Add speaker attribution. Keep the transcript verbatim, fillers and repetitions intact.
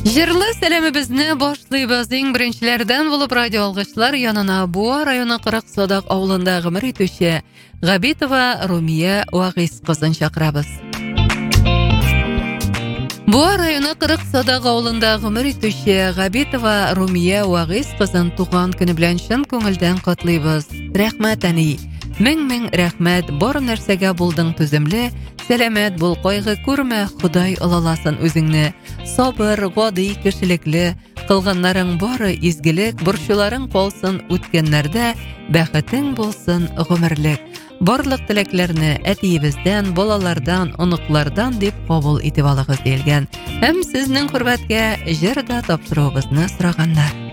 Speaker 1: Җырлы сәләмебезне башлыйбыз. Иң беренчеләрдән булып радио алгычлар янына Буа районы кырык Садак авылында гомер итүче Габитова Румия Вагыйс кызын чакырабыз. Буа районы кырык Садак авылында гомер итүче Габитова Румия Вагыйс кызын туган көне белән чын күңелдән котлыйбыз. Рәхмәт әни. Мең-мең рәхмәт. Бар нәрсәгә булдың түземле. Сәламәт бул, кайгы күрмә, Худай алаласын үзеңне. Сабыр, гади, кешелекле, кылганнарың бары изгелек, борчуларың калсын үткәннәрдә, бәхетең булсын гомерлек. Барлык теләкләрне әтиебездән, балалардан, оныклардан дип кабул итеп алыгыз диелгән. Һәм сезнең хөрмәткә җырда тапшыруыбызны сораганнар.